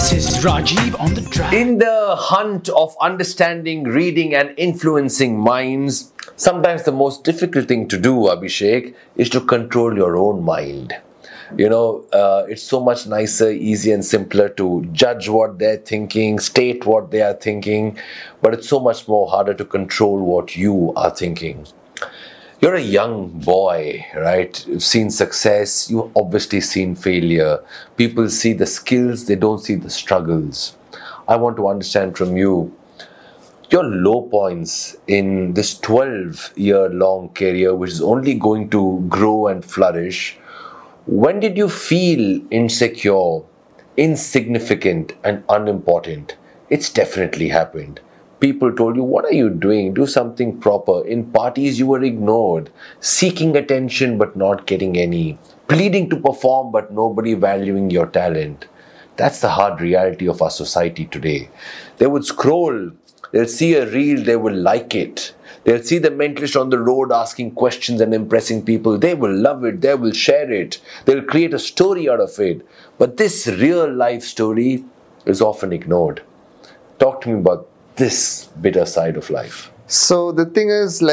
This is Rajiv on the track. In the hunt of understanding, reading, and influencing minds, sometimes the most difficult thing to do, Abhishek, is to control your own mind. It's so much nicer, easier, and simpler to judge what they're thinking, state what they are thinking, but it's so much more harder to control what you are thinking. You're a young boy, right? You've seen success, you've obviously seen failure. People see the skills, they don't see the struggles. I want to understand from you your low points in this 12-year-long career, which is only going to grow and flourish. When did you feel insecure, insignificant, and unimportant? It's definitely happened. People told you, what are you doing? Do something proper. In parties, you were ignored, seeking attention but not getting any, pleading to perform but nobody valuing your talent. That's the hard reality of our society today. They would scroll, they'll see a reel, they will like it. They'll see the mentalist on the road asking questions and impressing people. They will love it, they will share it, they'll create a story out of it. But this real life story is often ignored. Talk to me about this bitter side of life. So the thing is,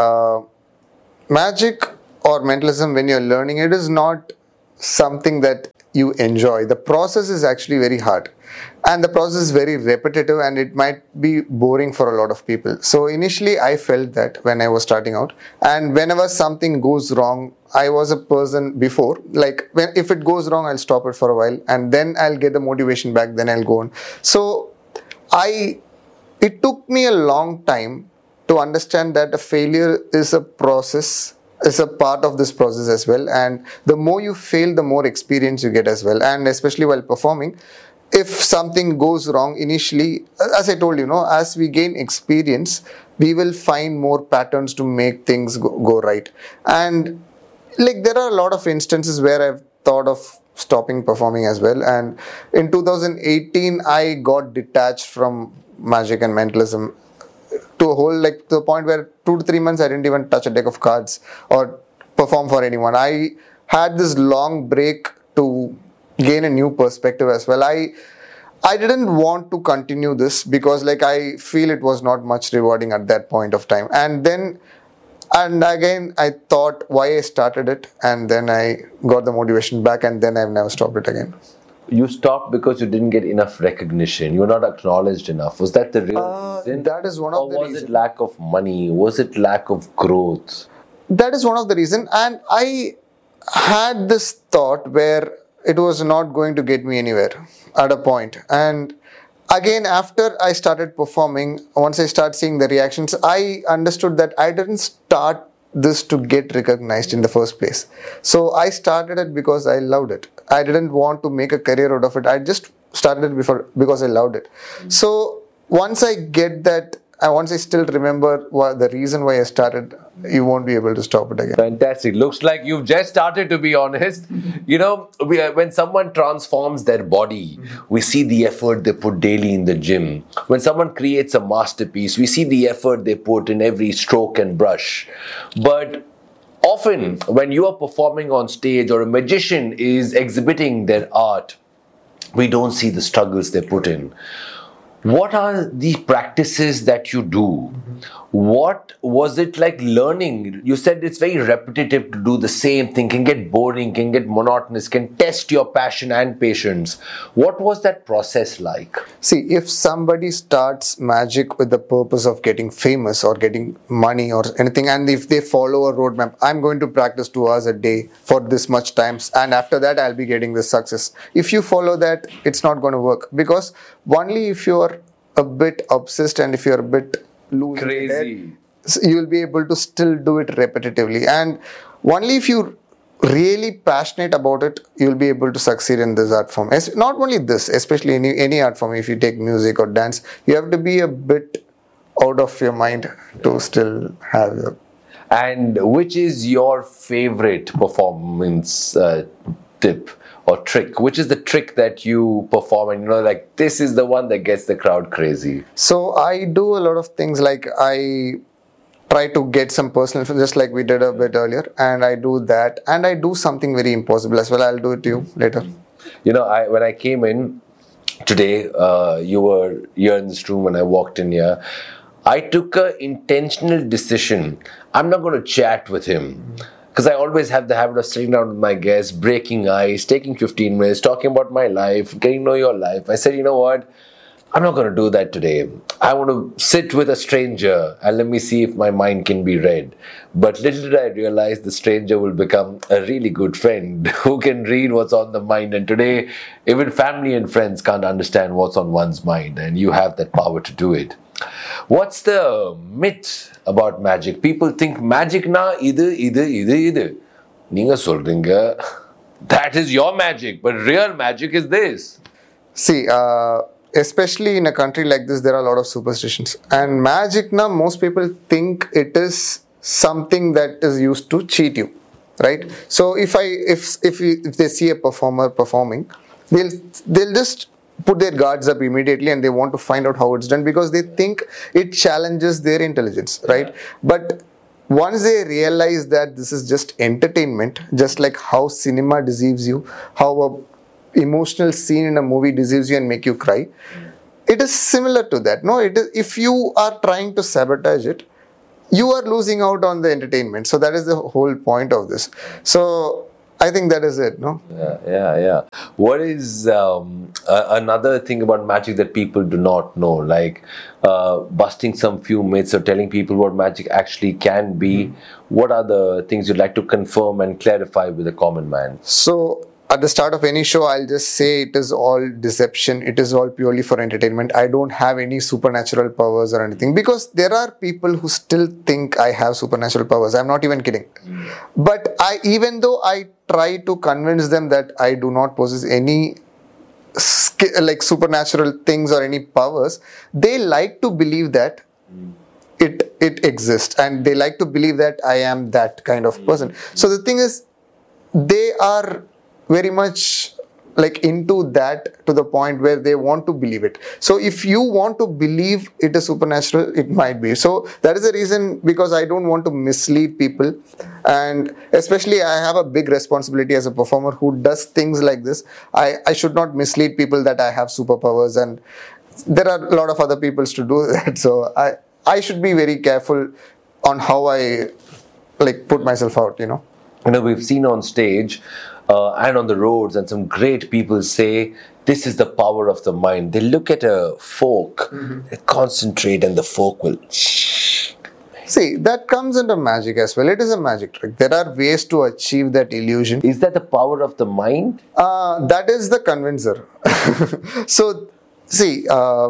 magic or mentalism, when you're learning, it is not something that you enjoy. The process is actually very hard, and the process is very repetitive, and it might be boring for a lot of people. So initially I felt that when I was starting out, and whenever something goes wrong, I was a person before, if it goes wrong, I'll stop it for a while, and then I'll get the motivation back, then I'll go on. So it took me a long time to understand that a failure is a process, is a part of this process as well. And the more you fail, the more experience you get as well. And especially while performing, if something goes wrong initially, as I told you, as we gain experience, we will find more patterns to make things go right. And there are a lot of instances where I've thought of stopping performing as well. And in 2018, I got detached from magic and mentalism to a whole, to the point where 2 to 3 months I didn't even touch a deck of cards or perform for anyone. I had this long break to gain a new perspective as well. I didn't want to continue this because I feel it was not much rewarding at that point of time. And again I thought why I started it, and then I got the motivation back, and then I've never stopped it again. You stopped because you didn't get enough recognition. You were not acknowledged enough. Was that the real reason? That is one of the reasons. Or was it lack of money? Was it lack of growth? That is one of the reasons. And I had this thought where it was not going to get me anywhere at a point. And again, after I started performing, once I started seeing the reactions, I understood that I didn't start this to get recognized in the first place. So I started it because I loved it. I didn't want to make a career out of it. I just started it because I loved it. So once I get that, once I still remember the reason why I started, you won't be able to stop it again. Fantastic. Looks like you've just started, to be honest. When someone transforms their body, we see the effort they put daily in the gym. When someone creates a masterpiece, we see the effort they put in every stroke and brush. But often, when you are performing on stage or a magician is exhibiting their art, we don't see the struggles they put in. What are the practices that you do? What was it like learning? You said it's very repetitive to do the same thing, can get boring, can get monotonous, can test your passion and patience. What was that process like? See, if somebody starts magic with the purpose of getting famous or getting money or anything, and if they follow a roadmap, I'm going to practice 2 hours a day for this much times, and after that I'll be getting this success. If you follow that, it's not going to work, because only if you're a bit obsessed and if you're a bit loose, crazy, you'll be able to still do it repetitively. And only if you're really passionate about it, you'll be able to succeed in this art form. Not only this, especially any art form. If you take music or dance, you have to be a bit out of your mind to still have it. And which is your favorite performance tip or trick? Which is the trick that you perform and this is the one that gets the crowd crazy? So I do a lot of things, I try to get some personal, just like we did a bit earlier, and I do that, and I do something very impossible as well. I'll do it to you later. When I came in, today, you were here in this room when I walked in here. I took an intentional decision. I'm not going to chat with him because I always have the habit of sitting down with my guests, breaking ice, taking 15 minutes, talking about my life, getting to know your life. I said, you know what? I'm not going to do that today. I want to sit with a stranger and let me see if my mind can be read. But little did I realize the stranger will become a really good friend who can read what's on the mind. And today, even family and friends can't understand what's on one's mind, and you have that power to do it. What's the myth about magic? People think magic na idu. Neenga solringa. That is your magic, but real magic is this. See, especially in a country like this, there are a lot of superstitions. And magic, now most people think it is something that is used to cheat you, right? So if they see a performer performing, they'll just put their guards up immediately and they want to find out how it's done because they think it challenges their intelligence, right? Yeah. But once they realize that this is just entertainment, just like how cinema deceives you, how a emotional scene in a movie deceives you and make you cry, it is similar to that. No, it is, if you are trying to sabotage it, you are losing out on the entertainment. So that is the whole point of this. So I think that is it, no? Yeah. What is another thing about magic that people do not know? Like busting some few myths or telling people what magic actually can be. What are the things you'd like to confirm and clarify with the common man? So at the start of any show, I'll just say it is all deception. It is all purely for entertainment. I don't have any supernatural powers or anything because there are people who still think I have supernatural powers. I'm not even kidding. But even though I try to convince them that I do not possess any like supernatural things or any powers, they like to believe that it exists and they like to believe that I am that kind of person. So the thing is, they are very much like into that to the point where they want to believe it. So if you want to believe it is supernatural, it might be. So that is the reason, because I don't want to mislead people, and especially I have a big responsibility as a performer who does things like this. I should not mislead people that I have superpowers, and there are a lot of other people to do that. So I should be very careful on how I like put myself out, you know. You know, we've seen on stage and on the roads, and some great people say, this is the power of the mind. They look at a fork, they concentrate, and the fork will... See, that comes under magic as well. It is a magic trick. There are ways to achieve that illusion. Is that the power of the mind? That is the convincer. So, see,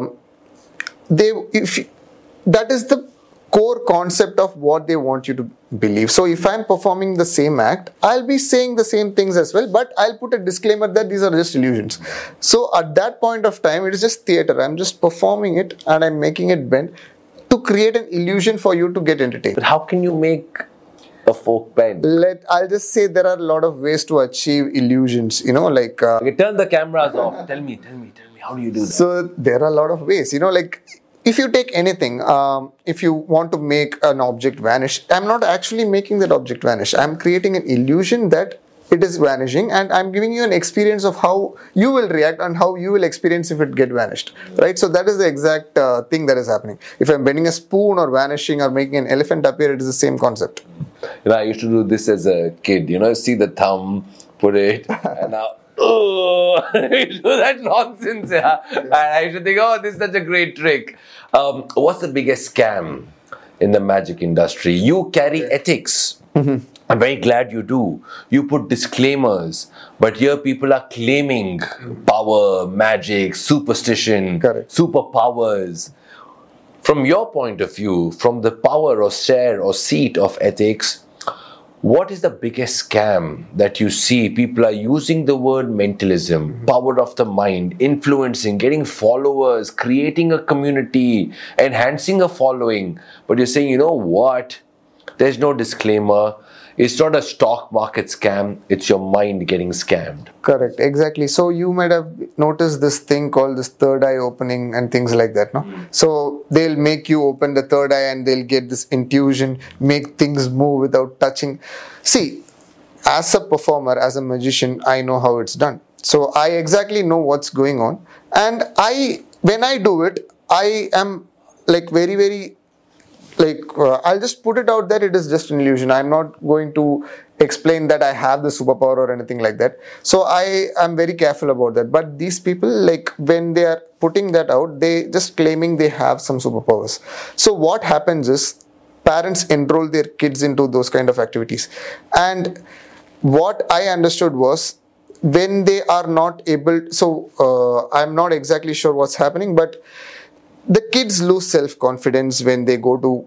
that is the core concept of what they want you to believe. So if I'm performing the same act, I'll be saying the same things as well, but I'll put a disclaimer that these are just illusions. So at that point of time, it is just theater. I'm just performing it and I'm making it bend to create an illusion for you to get entertained. But how can you make a fork bend? I'll just say there are a lot of ways to achieve illusions, you know, like... Okay, turn the cameras off. Tell me, how do you do that? So there are a lot of ways, you know, like... If you take anything, if you want to make an object vanish, I'm not actually making that object vanish. I'm creating an illusion that it is vanishing, and I'm giving you an experience of how you will react and how you will experience if it get vanished, right? So that is the exact thing that is happening. If I'm bending a spoon or vanishing or making an elephant appear, it is the same concept. You know, I used to do this as a kid, you know, see the thumb, put it, and now... Oh, do that nonsense, yeah. And I used to think, oh, this is such a great trick. What's the biggest scam in the magic industry? You carry ethics. I'm very glad you do. You put disclaimers, but here people are claiming power, magic, superstition, superpowers. From your point of view, from the power or share or seat of ethics, what is the biggest scam that you see? People are using the word mentalism, power of the mind, influencing, getting followers, creating a community, enhancing a following. But you're saying, you know what? There's no disclaimer. It's not a stock market scam. It's your mind getting scammed. Correct. Exactly. So you might have noticed this thing called this third eye opening and things like that, no? So they'll make you open the third eye and they'll get this intuition, make things move without touching. See, as a performer, as a magician, I know how it's done. So I exactly know what's going on, and when I do it, I am like very very I'll just put it out that it is just an illusion. I'm not going to explain that I have the superpower or anything like that. So I am very careful about that. But these people, like when they are putting that out, they just claiming they have some superpowers. So what happens is parents enroll their kids into those kind of activities. And what I understood was when they are not able, I'm not exactly sure what's happening, but the kids lose self-confidence when they go to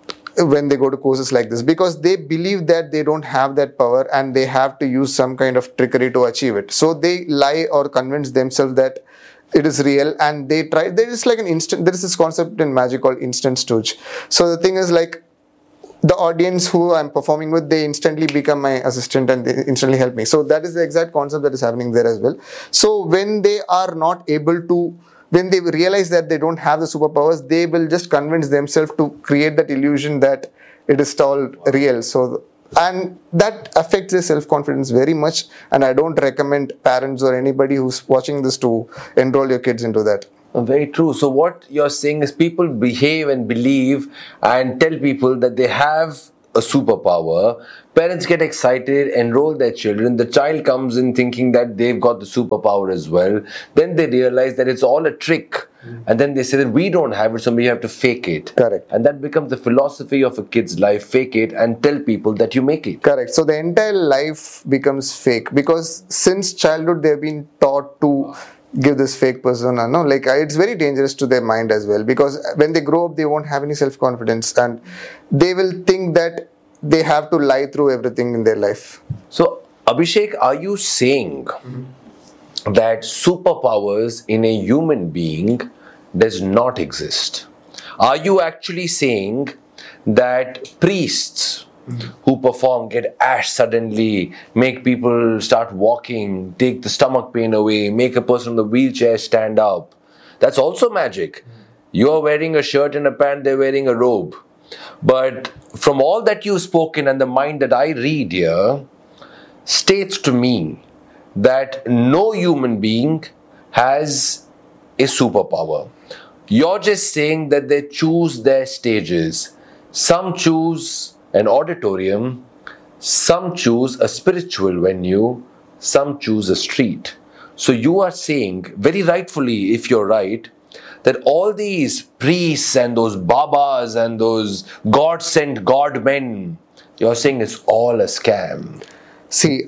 courses like this, because they believe that they don't have that power and they have to use some kind of trickery to achieve it. So they lie or convince themselves that it is real, and they try. There is this concept in magic called instant stooge. So the thing is, like, the audience who I'm performing with, they instantly become my assistant and they instantly help me. So that is the exact concept that is happening there as well. So when they are not able to, when they realize that they don't have the superpowers, they will just convince themselves to create that illusion that it is all real. So, and that affects their self-confidence very much. And I don't recommend parents or anybody who's watching this to enroll your kids into that. Very true. So what you're saying is people behave and believe and tell people that they have a superpower. Parents get excited, enroll their children. The child comes in thinking that they've got the superpower as well. Then they realize that it's all a trick. And then they say that we don't have it, so we have to fake it. Correct. And that becomes the philosophy of a kid's life. Fake it and tell people that you make it. Correct. So the entire life becomes fake, because since childhood they've been taught to give this fake persona. No, like it's very dangerous to their mind as well, because when they grow up they won't have any self-confidence and they will think that they have to lie through everything in their life. So Abhishek, are you saying that superpowers in a human being does not exist? Are you actually saying that priests who perform, get ash suddenly, make people start walking, take the stomach pain away, make a person in the wheelchair stand up, that's also magic? You are wearing a shirt and a pant, they're wearing a robe. But from all that you've spoken and the mind that I read here states to me that no human being has a superpower. You're just saying that they choose their stages. Some choose an auditorium, some choose a spiritual venue, some choose a street. So you are saying, very rightfully, if you're right, that all these priests and those babas and those God-sent God men, you're saying it's all a scam. See,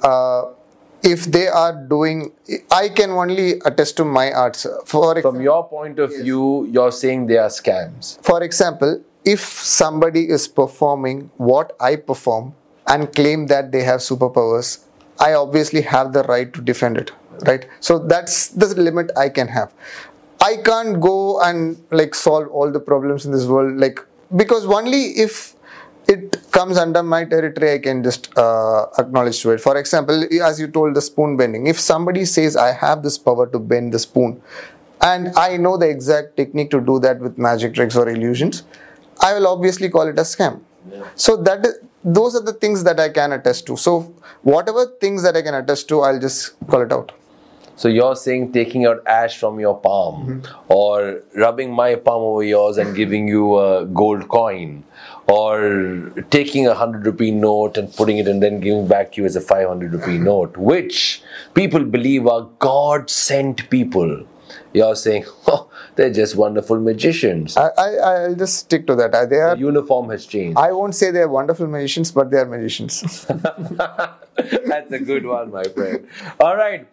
if they are doing, I can only attest to my arts. From your point of view, you're saying they are scams. For example, if somebody is performing what I perform and claim that they have superpowers, I obviously have the right to defend it, right? So that's the limit I can have. I can't go and like solve all the problems in this world, like, because only if it comes under my territory I can just acknowledge to it. For example, as you told, the spoon bending. If somebody says I have this power to bend the spoon and I know the exact technique to do that with magic tricks or illusions, I will obviously call it a scam. Yeah. So those are the things that I can attest to. So whatever things that I can attest to, I'll just call it out. So you're saying taking out ash from your palm, or rubbing my palm over yours and giving you a gold coin, or taking 100 rupee note and putting it and then giving back to you as a 500 rupee note, which people believe are God-sent people. You're saying, oh, they're just wonderful magicians. I'll just stick to that. The uniform has changed. I won't say they're wonderful magicians, but they're magicians. That's a good one, my friend. All right.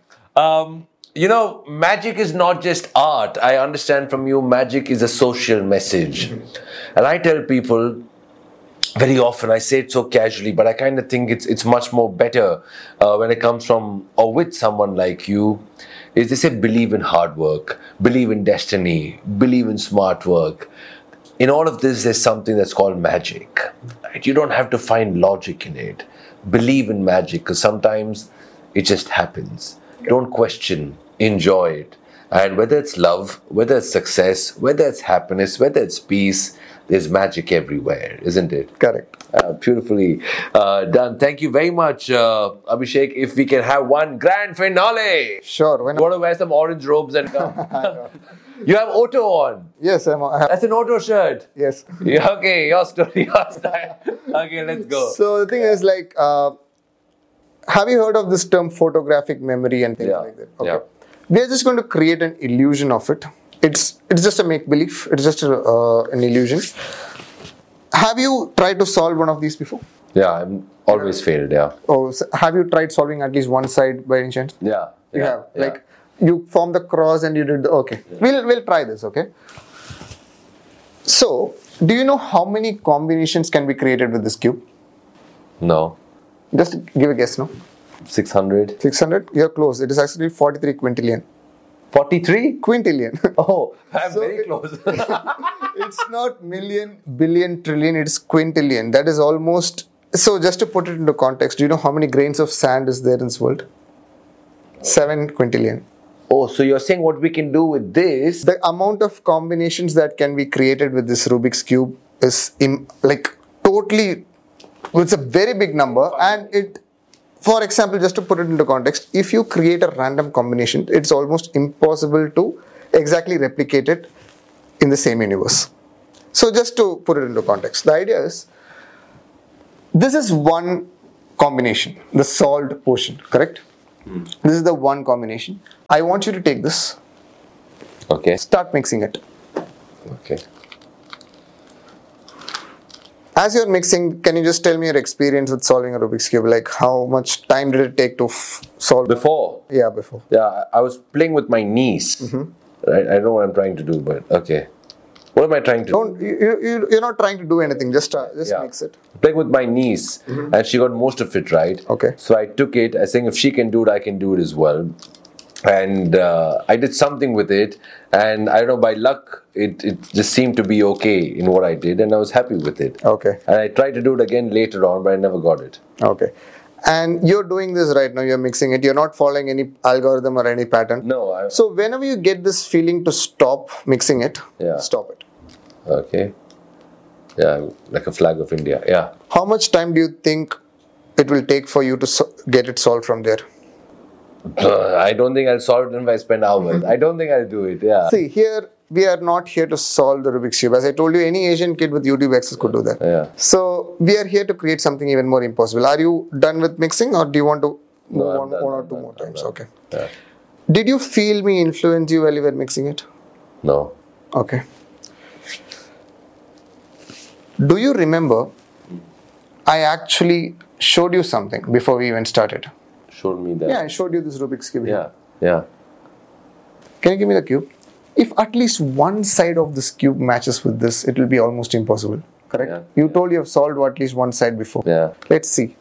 Magic is not just art. I understand from you, magic is a social message. And I tell people very often, I say it so casually, but I kind of think it's much more better when it comes from or with someone like you, is they say believe in hard work, believe in destiny, believe in smart work. In all of this, there's something that's called magic. Right? You don't have to find logic in it. Believe in magic, because sometimes it just happens. Don't question, enjoy it. And whether it's love, whether it's success, whether it's happiness, whether it's peace, there's magic everywhere, isn't it? Correct. Beautifully done. Thank you very much, Abhishek. If we can have one grand finale. Sure. When You want to wear some orange robes and come? You have Otto on. Yes, I have. That's an Otto shirt. Yes. Yeah, okay, your story, your style. Okay, let's go. So the thing is, like, have you heard of this term photographic memory and things Yeah, like that? yeah. We are just going to create an illusion of it. It's just a make believe. It's just an illusion. Have you tried to solve one of these before? Yeah, I'm always failed. Yeah. Or have you tried solving at least one side by any chance? Yeah. You yeah, have. yeah. Like, you formed the cross and you did the, okay. We'll try this, okay? So, do you know how many combinations can be created with this cube? No. Just give a guess, no? 600. 600? You're close. It is actually 43 quintillion. 43? Quintillion. Oh, I'm So very close. It's not million, billion, trillion, it's quintillion. That is almost... So just to put it into context, do you know how many grains of sand is there in this world? 7 quintillion. Oh, so you're saying what we can do with this? The amount of combinations that can be created with this Rubik's Cube is totally... It's a very big number, and it... For example, just to put it into context, if you create a random combination, it's almost impossible to exactly replicate it in the same universe. So just to put it into context, the idea is, this is one combination, the solved portion, correct? This is the one combination. I want you to take this, Okay. start mixing it. Okay. As you're mixing, can you just tell me your experience with solving a Rubik's Cube? Like, how much time did it take to solve? Before? Yeah, before. Yeah, I was playing with my niece. Right? I don't know what I'm trying to do, but okay. What am I trying to do? You're not trying to do anything. Just Yeah. mix it. Playing with my niece, and she got most of it right. Okay. So I took it. I think if she can do it, I can do it as well. And I did something with it, and I don't know, by luck, it just seemed to be okay in what I did, and I was happy with it. Okay. And I tried to do it again later on, but I never got it. Okay. And you're doing this right now. You're mixing it. You're not following any algorithm or any pattern. No. So whenever you get this feeling to stop mixing it, Yeah. stop it. Okay. Yeah, like a flag of India. Yeah. How much time do you think it will take for you to get it solved from there? I don't think I'll solve it if I spend hours. I don't think I'll do it. Yeah. See, here we are not here to solve the Rubik's Cube. As I told you, any Asian kid with YouTube access could do that. Yeah. So we are here to create something even more impossible. Are you done with mixing, or do you want to No, move I'm on done, one or I'm two done, more I'm times? done. Okay. Yeah. Did you feel me influence you while you were mixing it? No. Okay. Do you remember I actually showed you something before we even started? Showed me that. Yeah, I showed you this Rubik's Cube. Yeah. Yeah. Can you give me the cube? If at least one side of this cube matches with this, it will be almost impossible. Correct? Yeah. You told you have solved at least one side before. Yeah. Let's see.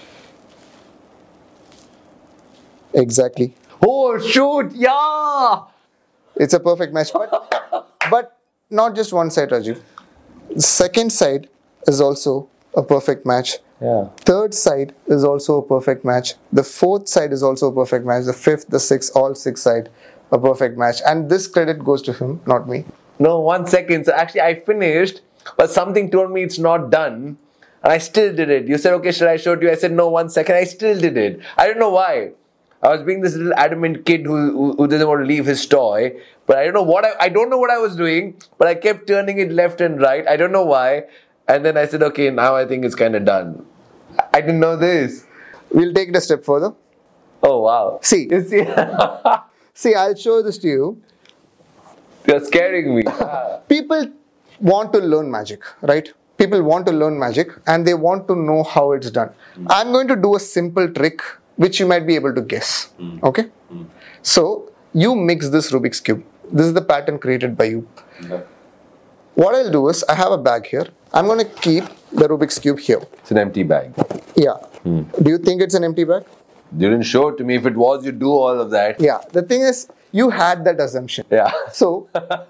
Exactly. Oh shoot! Yeah. It's a perfect match. But not just one side, Rajiv. The second side is also a perfect match. Yeah. Third side is also a perfect match. The fourth side is also a perfect match. The fifth, the sixth, all six side, a perfect match. And this credit goes to him, not me. No, 1 second. So actually, I finished, but something told me it's not done, and I still did it. You said, "Okay, should I show it to you?" I said, "No, 1 second." I still did it. I don't know why. I was being this little adamant kid who doesn't want to leave his toy, but I don't know what I don't know what I was doing, but I kept turning it left and right. I don't know why. And then I said, "Okay, now I think it's kind of done." I didn't know this. We'll take it a step further. Oh wow! See. You see, See, I'll show this to you. you're scaring me. People want to learn magic, right? People want to learn magic and they want to know how it's done. I'm going to do a simple trick which you might be able to guess. Okay? So, you mix this Rubik's Cube. This is the pattern created by you. What I'll do is, I have a bag here. I'm going to keep the Rubik's Cube here. It's an empty bag. Yeah. Do you think it's an empty bag? You didn't show it to me. If it was, you'd do all of that. Yeah. The thing is, you had that assumption. Yeah. So,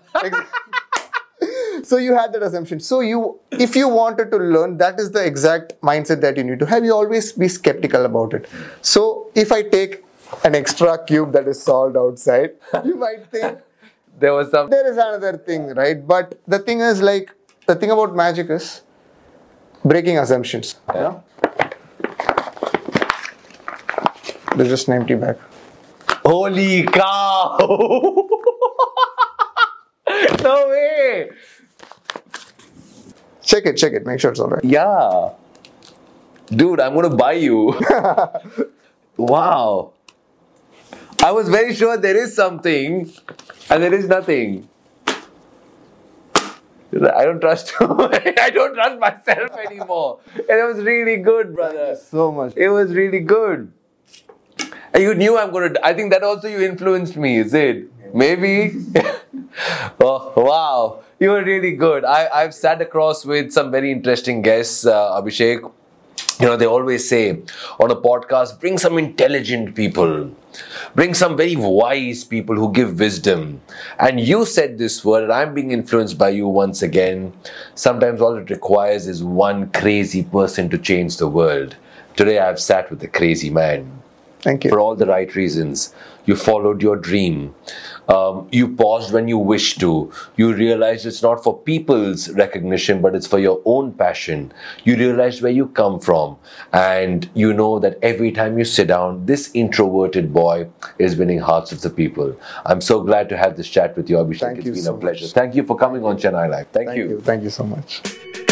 so you had that assumption. So if you wanted to learn, that is the exact mindset that you need to have. You always be skeptical about it. So if I take an extra cube that is solved outside, you might think There was some. there is another thing, right? But the thing is, like, the thing about magic is breaking assumptions. You know? There's just an empty bag. Holy cow! No way! Check it. Make sure it's alright. Yeah. Dude, I'm gonna buy you. Wow. I was very sure there is something and there is nothing. I don't trust you. I don't trust myself anymore. And it was really good, brother. So much. It was really good. And you knew I think that also you influenced me, is it? Maybe? Oh, wow. You were really good. I've sat across with some very interesting guests, Abhishek. You know, they always say on a podcast, bring some intelligent people. Bring some very wise people who give wisdom. And you said this word, and I'm being influenced by you once again. Sometimes all it requires is one crazy person to change the world. Today I've sat with a crazy man. Thank you. For all the right reasons. You followed your dream. You paused when you wished to. You realized it's not for people's recognition, but it's for your own passion. You realized where you come from. And you know that every time you sit down, this introverted boy is winning hearts of the people. I'm so glad to have this chat with you, Abhishek. Thank you It's been so a pleasure. much. Thank you for coming on Chennai Live. Thank you. Thank you so much.